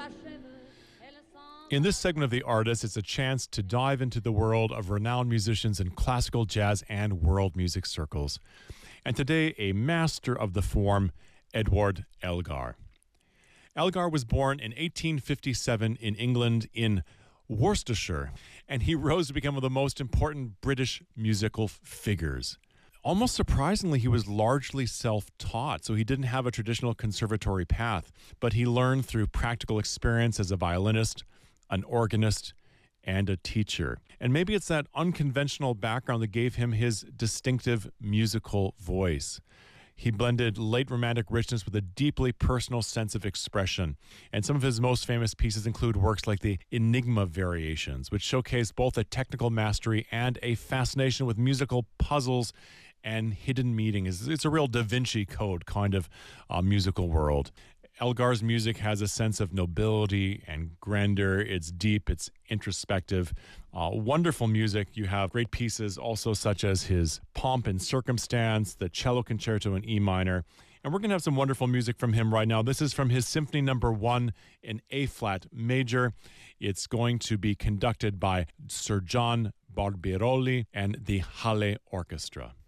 In this segment of The Artist, it's a chance to dive into the world of renowned musicians in classical, jazz, and world music circles. And today, a master of the form, Edward Elgar. Elgar was born in 1857 in England in Worcestershire, and he rose to become one of the most important British musical figures. Almost surprisingly, he was largely self-taught, so he didn't have a traditional conservatory path, but he learned through practical experience as a violinist, an organist, and a teacher. And maybe it's that unconventional background that gave him his distinctive musical voice. He blended late romantic richness with a deeply personal sense of expression. And some of his most famous pieces include works like the Enigma Variations, which showcase both a technical mastery and a fascination with musical puzzles and hidden meanings. It's a real Da Vinci Code kind of musical world. Elgar's music has a sense of nobility and grandeur. It's deep, it's introspective. Wonderful music. You have great pieces also such as his Pomp and Circumstance, the Cello Concerto in E minor. And we're going to have some wonderful music from him right now. This is from his Symphony Number 1 in A-flat major. It's going to be conducted by Sir John Barbirolli and the Halle Orchestra.